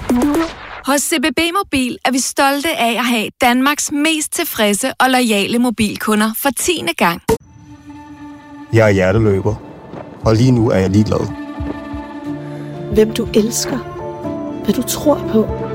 Hos CBB Mobil er vi stolte af at have Danmarks mest tilfredse og loyale mobilkunder for 10. gang. Jeg er hjerteløber, og lige nu er jeg ligeglad. Hvem du elsker, hvad du tror på,